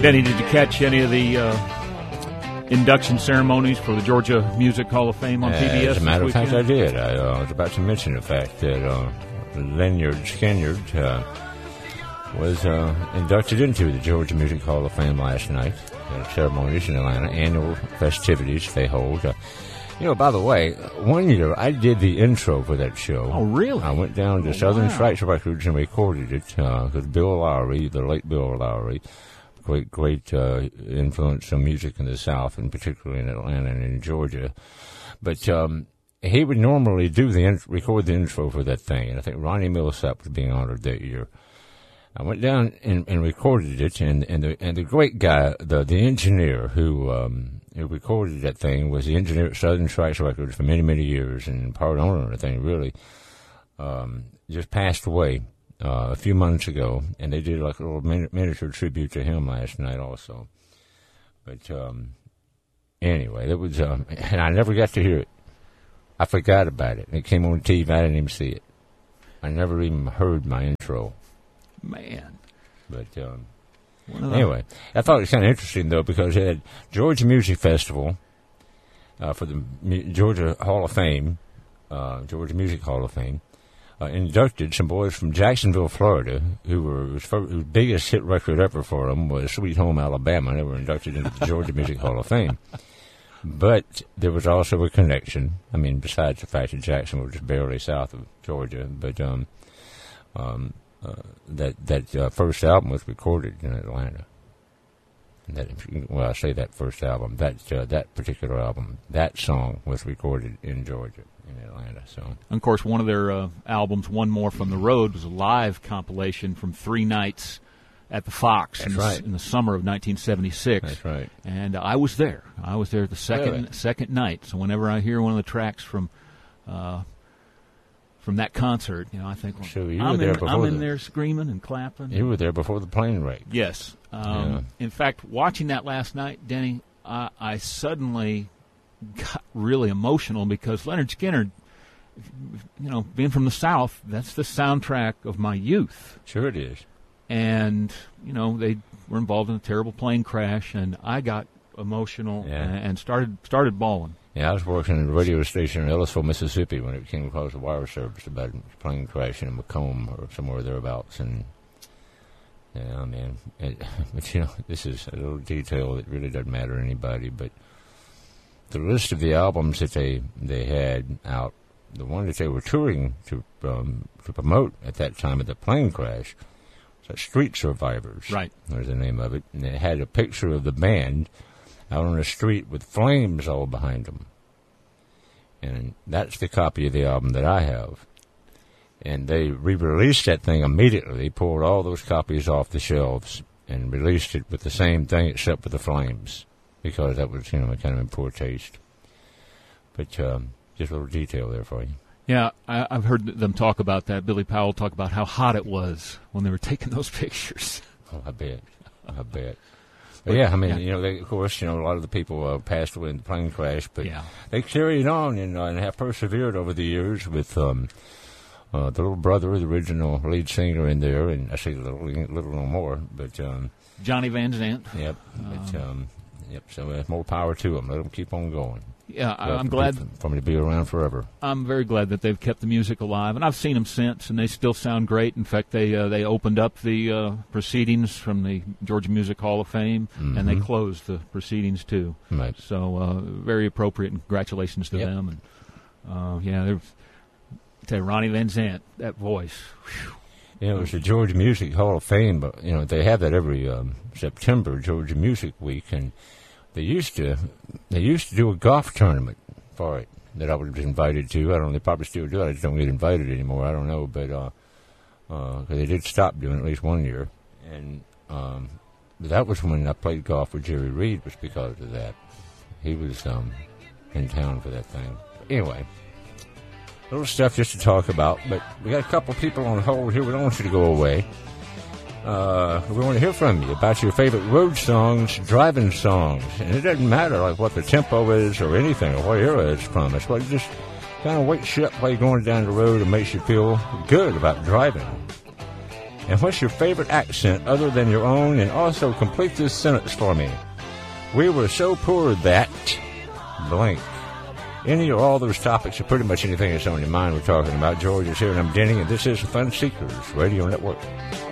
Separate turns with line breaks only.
Denny, did you catch any of the induction ceremonies for the Georgia Music Hall of Fame on PBS?
As a matter of fact, I did. I was about to mention the fact that Lynyrd Skynyrd was inducted into the Georgia Music Hall of Fame last night. Ceremonies in Atlanta, annual festivities they hold. By the way, one year I did the intro for that show.
Oh, really?
I went down to Southern Strikes Records and recorded it because Bill Lowry, the late Bill Lowry, great influence on music in the South, and particularly in Atlanta and in Georgia. But he would normally record the intro for that thing, and I think Ronnie Milsap was being honored that year. I went down and recorded it, and the great guy, the engineer who recorded that thing was the engineer at Southern Strikes Records for many, many years, and part owner of the thing, really, just passed away a few months ago, and they did like a little miniature tribute to him last night also. But anyway, that was, and I never got to hear it. I forgot about it. It came on TV, I didn't even see it. I never even heard my intro.
Man.
But anyway, I thought it was kind of interesting, though, because it had Georgia Music Festival for the Georgia Hall of Fame, Georgia Music Hall of Fame, inducted some boys from Jacksonville, Florida, whose biggest hit record ever for them was Sweet Home Alabama. They were inducted into the Georgia Music Hall of Fame. But there was also a connection. I mean, besides the fact that Jacksonville was just barely south of Georgia, but that first album was recorded in Atlanta. I say that first album, that particular album, that song was recorded in Georgia, in Atlanta. So,
and of course, one of their albums, One More from the Road, was a live compilation from 3 nights at the Fox in the summer of 1976.
That's right.
And I was there. I was there the second night. So whenever I hear one of the tracks from that concert, I think, well,
so
I'm in there screaming and clapping.
You were there before the plane wreck.
Yes. In fact, watching that last night, Denny, I suddenly got really emotional because Lynyrd Skynyrd, being from the South, that's the soundtrack of my youth.
Sure it is.
And, they were involved in a terrible plane crash, and I got emotional and started bawling.
Yeah, I was working at a radio station in Ellisville, Mississippi, when it came across the wire service about a plane crash in Macomb or somewhere thereabouts. And, man, this is a little detail that really doesn't matter to anybody, but the list of the albums that they had out, the one that they were touring to promote at that time of the plane crash, was Street Survivors.
Right.
Was the name of it. And it had a picture of the band out on the street with flames all behind them. And that's the copy of the album that I have. And they re-released that thing immediately. They pulled all those copies off the shelves and released it with the same thing except with the flames, because that was, kind of in poor taste. But just a little detail there for you.
Yeah, I've heard them talk about that. Billy Powell talk about how hot it was when they were taking those pictures.
Oh, I bet. But yeah, I mean, of course, a lot of the people passed away in the plane crash, but they carried on and have persevered over the years with the little brother, the original lead singer in there, and I say little no more, but
Johnny Van Zant.
Yep. So more power to them. Let them keep on going.
Yeah, I'm glad
for me to be around forever.
I'm very glad that they've kept the music alive, and I've seen them since, and they still sound great. In fact, they opened up the proceedings from the Georgia Music Hall of Fame, and they closed the proceedings too.
Right.
So very appropriate, and congratulations to them. And they're Ronnie Van Zant, that voice. Whew.
It was the Georgia Music Hall of Fame, but they have that every September, Georgia Music Week, and they used to do a golf tournament for it that I was invited to. I don't know, they probably still do it. I just don't get invited anymore. I don't know, but cause they did stop doing it at least one year. And that was when I played golf with Jerry Reed, was because of that. He was in town for that thing. But anyway, little stuff just to talk about. But we got a couple people on hold here. We don't want you to go away. We want to hear from you about your favorite road songs, driving songs. And it doesn't matter like what the tempo is or anything or what era it's from. It's what just kind of wakes you up while you're going down the road and makes you feel good about driving. And what's your favorite accent other than your own? And also complete this sentence for me. We were so poor that blank. Any or all those topics or pretty much anything that's on your mind we're talking about. George is here and I'm Denny, and this is the Fun Seekers Radio Network.